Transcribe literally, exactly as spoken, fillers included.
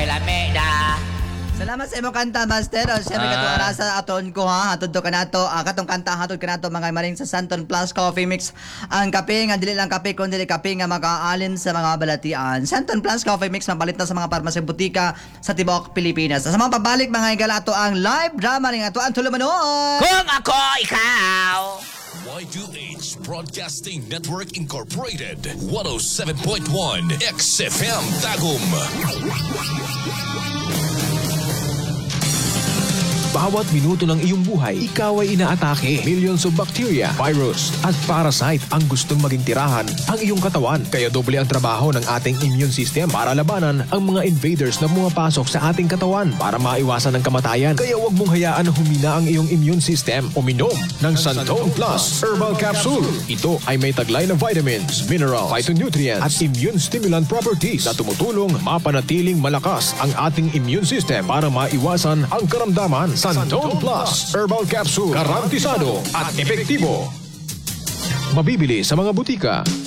Ako'y lami da. Salamat sa imong kanta, Master. O, siyempre, Ah. katong arasa aton ko, ha? Hatod to ka na to. Ah, katong kanta, hatod ka na to, mga maring sa Santon Plus Coffee Mix. Ang kape nga, dili lang kape, kundi kape nga makaalin sa mga balatian. Santon Plus Coffee Mix, mapalit na sa mga parmasy butika sa Tibok, Pilipinas. Sa mga pabalik, mga igala, ato ang live drama ng ato ang tulumanon. Kung ako, ikaw. Y two H Broadcasting Network Incorporated, one oh seven point one X F M Tagum. Bawat minuto ng iyong buhay, ikaw ay inaatake. Millions of bacteria, virus, at parasite ang gustong maging tirahan ang iyong katawan. Kaya doble ang trabaho ng ating immune system para labanan ang mga invaders na pumapasok sa ating katawan para maiwasan ang kamatayan. Kaya huwag mong hayaan na humina ang iyong immune system. Uminom ng Santon Plus Herbal Capsule. Ito ay may taglay na vitamins, minerals, phytonutrients, at immune stimulant properties na tumutulong mapanatiling malakas ang ating immune system para maiwasan ang karamdaman. Santon Plus Herbal Capsule. Garantisado at epektibo. Mabibili sa mga butika.